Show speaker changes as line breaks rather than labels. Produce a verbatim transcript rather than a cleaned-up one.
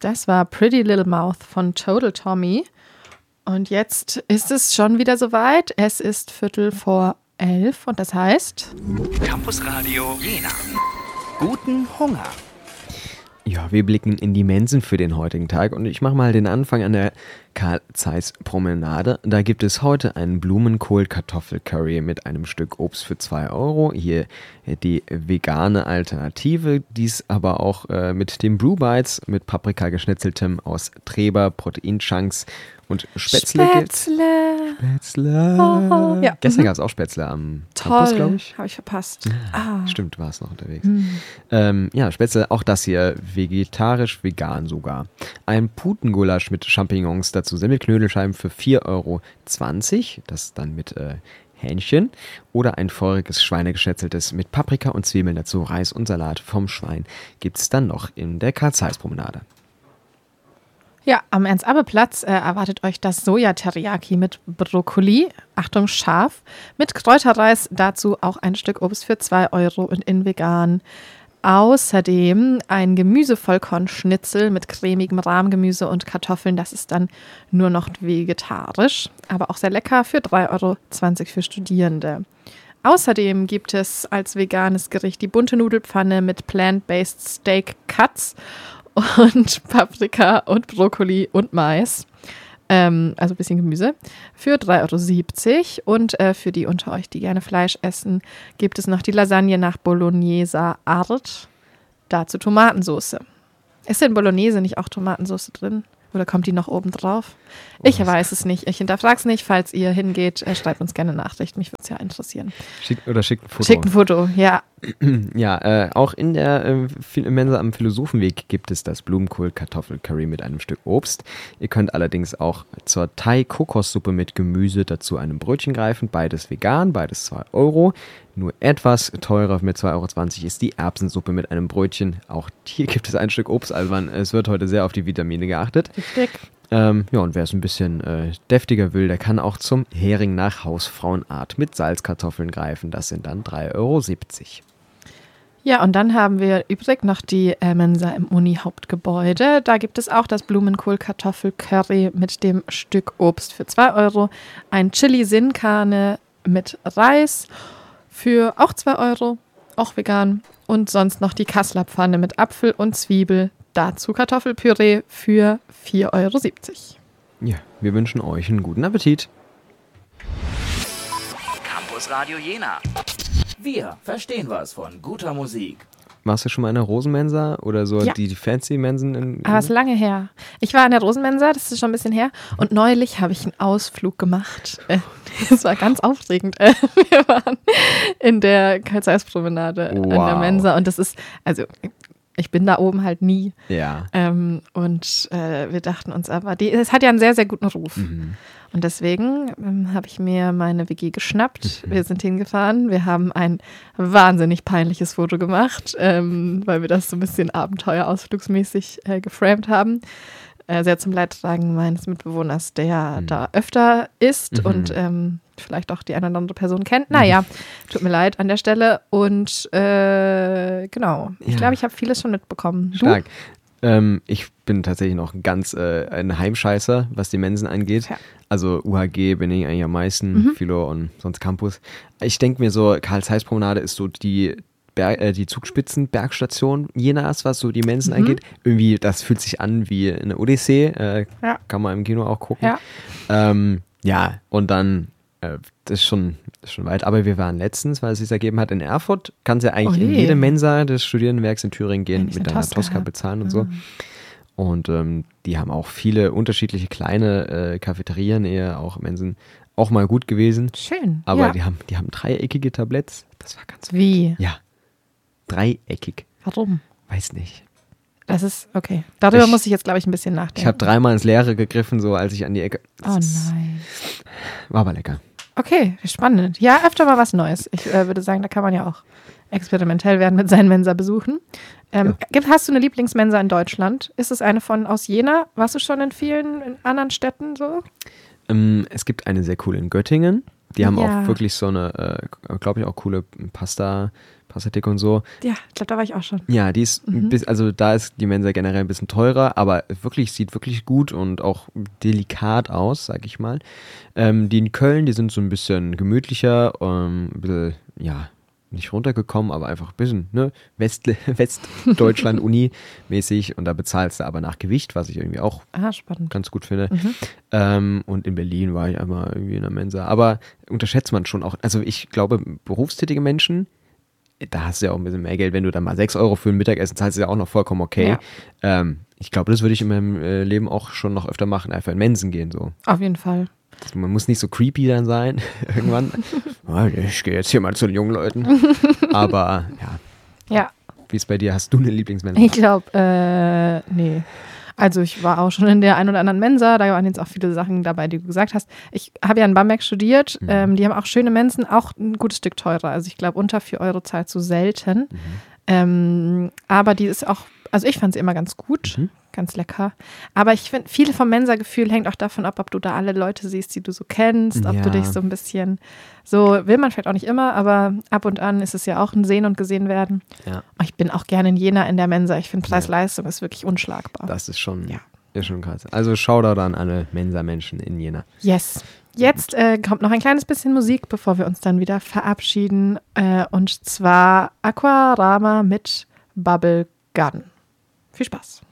Das war Pretty Little Mouth von Total Tommy. Und jetzt ist es schon wieder soweit. Es ist Viertel vor elf und das heißt...
Campus Radio Jena. Guten Hunger.
Ja, wir blicken in die Mensen für den heutigen Tag und ich mache mal den Anfang an der Karl-Zeiss-Promenade. Da gibt es heute einen Blumenkohl-Kartoffel-Curry mit einem Stück Obst für zwei Euro. Hier die vegane Alternative, dies aber auch äh, mit den Blue Bites, mit Paprika geschnetzeltem aus Treber, Proteinchunks und Spätzle.
Spätzle.
Spätzle.
Oh, ja.
Gestern
mhm.
gab es auch Spätzle am Campus, glaube ich.
Habe ich verpasst.
Ah. Stimmt, war es noch unterwegs.
Mhm.
Ähm, ja, Spätzle, auch das hier vegetarisch, vegan sogar. Ein Putengulasch mit Champignons, dazu Semmelknödelscheiben für vier Euro zwanzig, das dann mit äh, Hähnchen. Oder ein feuriges Schweinegeschnetzeltes mit Paprika und Zwiebeln, dazu Reis und Salat vom Schwein. Gibt es dann noch in der Karl-Zeiss-Promenade.
Ja, am Ernst-Abbe-Platz äh, erwartet euch das Soja-Teriyaki mit Brokkoli, Achtung scharf, mit Kräuterreis, dazu auch ein Stück Obst für zwei Euro und in vegan. Außerdem ein Gemüsevollkornschnitzel mit cremigem Rahmgemüse und Kartoffeln, das ist dann nur noch vegetarisch, aber auch sehr lecker für drei Euro zwanzig für Studierende. Außerdem gibt es als veganes Gericht die bunte Nudelpfanne mit Plant-Based Steak Cuts und Paprika und Brokkoli und Mais, ähm, also ein bisschen Gemüse, für drei Euro siebzig. Und äh, für die unter euch, die gerne Fleisch essen, gibt es noch die Lasagne nach Bologneser Art, dazu Tomatensauce. Ist in Bolognese nicht auch Tomatensauce drin? Oder kommt die noch oben drauf? Ich weiß es nicht. Ich hinterfrage es nicht. Falls ihr hingeht, äh, schreibt uns gerne eine Nachricht. Mich würde es ja interessieren.
Schickt, oder schickt ein Foto.
Schickt ein Foto, ja.
Ja, äh, auch in der äh, Mensa am Philosophenweg gibt es das Blumenkohl-Kartoffel-Curry mit einem Stück Obst. Ihr könnt allerdings auch zur Thai-Kokossuppe mit Gemüse dazu einem Brötchen greifen. Beides vegan, beides zwei Euro. Nur etwas teurer mit zwei Euro zwanzig ist die Erbsensuppe mit einem Brötchen. Auch hier gibt es ein Stück Obst. Also man, es wird heute sehr auf die Vitamine geachtet.
Richtig.
Ähm, ja, und wer es ein bisschen äh, deftiger will, der kann auch zum Hering nach Hausfrauenart mit Salzkartoffeln greifen. Das sind dann drei Euro siebzig.
Ja, und dann haben wir übrig noch die äh, Mensa im Uni-Hauptgebäude. Da gibt es auch das Blumenkohl-Kartoffel-Curry mit dem Stück Obst für zwei Euro. Ein Chili-Sin-Carne mit Reis für auch zwei Euro, auch vegan. Und sonst noch die Kasseler Pfanne mit Apfel und Zwiebel. Dazu Kartoffelpüree für vier Euro siebzig.
Ja, wir wünschen euch einen guten Appetit.
Campus Radio Jena. Wir verstehen was von guter Musik.
Warst du schon mal in der Rosenmensa oder so,
ja.
die, die fancy Mensen? In, in
Aber es ist lange her. Ich war in der Rosenmensa, das ist schon ein bisschen her. Und neulich habe ich einen Ausflug gemacht. Das war ganz aufregend. Wir waren in der Karl-Zeiss-Promenade
wow.
an der Mensa. Und das ist, also ich bin da oben halt nie.
Ja.
Ähm, und äh, wir dachten uns aber, die, es hat ja einen sehr, sehr guten Ruf.
Mhm.
Und deswegen ähm, habe ich mir meine W G geschnappt. Wir sind hingefahren. Wir haben ein wahnsinnig peinliches Foto gemacht, ähm, weil wir das so ein bisschen abenteuerausflugsmäßig äh, geframed haben. Äh, sehr zum Leidtragen meines Mitbewohners, der mhm. da öfter ist mhm. und ähm, vielleicht auch die eine oder andere Person kennt. Naja, tut mir leid an der Stelle. Und äh, genau, ich ja. glaube, ich habe vieles schon mitbekommen.
Stark. Ähm, ich bin tatsächlich noch ganz äh, ein Heimscheißer, was die Mensen angeht. Ja. Also U H G bin ich eigentlich am meisten, mhm. Philo und sonst Campus. Ich denke mir so, Karl-Zeiss-Promenade ist so die, Ber- äh, die Zugspitzen-Bergstation Jenas, was so die Mensen mhm. angeht. Irgendwie, das fühlt sich an wie eine Odyssee. Äh, ja. Kann man im Kino auch gucken.
Ja,
ähm, ja und dann äh, das ist schon, das ist schon weit. Aber wir waren letztens, weil es sich ergeben hat, in Erfurt. Kannst ja eigentlich
oh
in jede Mensa des Studierendenwerks in Thüringen gehen,
eigentlich
mit deiner
Tosca,
Tosca bezahlen und
mhm.
so. Und ähm, die haben auch viele unterschiedliche kleine äh, Cafeterien, eher auch Mensen, auch mal gut gewesen.
Schön.
Aber
ja.
die haben, die haben dreieckige Tabletts. Das war ganz
Wie?
Ja. Dreieckig.
Warum?
Weiß nicht.
Das ist, okay. Darüber
ich,
muss ich jetzt, glaube ich, ein bisschen nachdenken.
Ich habe dreimal ins Leere gegriffen, so als ich an die Ecke.
Oh nein.
War aber lecker.
Okay, spannend. Ja, öfter mal was Neues. Ich äh, würde sagen, da kann man ja auch experimentell werden mit seinen Mensa-Besuchen. Ähm, ja. Hast du eine Lieblingsmensa in Deutschland? Ist es eine von aus Jena? Warst du schon in vielen in anderen Städten so?
Ähm, es gibt eine sehr coole in Göttingen. Die haben
ja.
auch wirklich so eine, äh, glaube ich, auch coole Pasta, Passatik und so.
Ja, ich glaube, da war ich auch schon.
Ja, die ist,
Mhm.
bis, also da ist die Mensa generell ein bisschen teurer, aber wirklich, sieht wirklich gut und auch delikat aus, sag ich mal. Ähm, die in Köln, die sind so ein bisschen gemütlicher, ähm, ein bisschen, ja, nicht runtergekommen, aber einfach ein bisschen, ne, West, Westdeutschland-Uni-mäßig und da bezahlst du aber nach Gewicht, was ich irgendwie auch
Ah, spannend.
ganz gut finde.
Mhm.
Ähm, und in Berlin war ich einmal irgendwie in der Mensa. Aber unterschätzt man schon auch, also ich glaube, berufstätige Menschen, da hast du ja auch ein bisschen mehr Geld, wenn du dann mal sechs Euro für ein Mittagessen zahlst, ist ja auch noch vollkommen okay.
Ja.
Ähm, ich glaube, das würde ich in meinem äh, Leben auch schon noch öfter machen, einfach in Mensen gehen so.
Auf jeden Fall.
Das, man muss nicht so creepy dann sein, irgendwann. Oh, ich gehe jetzt hier mal zu den jungen Leuten. Aber ja,
Ja,
wie ist bei dir? Hast du eine Lieblingsmensa?
ich glaube, äh, nee. Also ich war auch schon in der ein oder anderen Mensa, da waren jetzt auch viele Sachen dabei, die du gesagt hast. Ich habe ja in Bamberg studiert,
Mhm.
ähm, die haben auch schöne Mensen, auch ein gutes Stück teurer. Also ich glaube, unter vier Euro zahlst du selten.
Mhm.
Ähm, aber die ist auch, also ich fand sie immer ganz gut,
Mhm.
ganz lecker. Aber ich finde, viel vom Mensa-Gefühl hängt auch davon ab, ob du da alle Leute siehst, die du so kennst, ob
Ja.
du dich so ein bisschen, so will man vielleicht auch nicht immer, aber ab und an ist es ja auch ein Sehen und Gesehen werden.
Ja,
Ich bin auch gerne in Jena in der Mensa. Ich finde, Preis-Leistung ist wirklich unschlagbar.
das ist schon,
Ja.
ist schon krass. Also Shoutout an alle Mensa-Menschen in Jena.
Yes. Jetzt äh, kommt noch ein kleines bisschen Musik, bevor wir uns dann wieder verabschieden. Äh, und zwar Aquarama mit Bubble Gun. Viel Spaß.